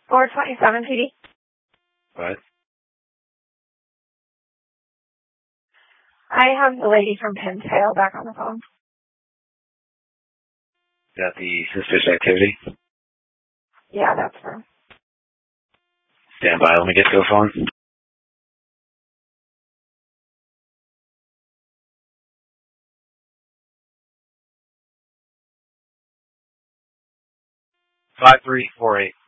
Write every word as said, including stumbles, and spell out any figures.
four twenty-seven P D. What? I have the lady from Pintail back on the phone. Is that the suspicious activity? Yeah, that's her. Stand by. Let me get to the phone. Five three four eight.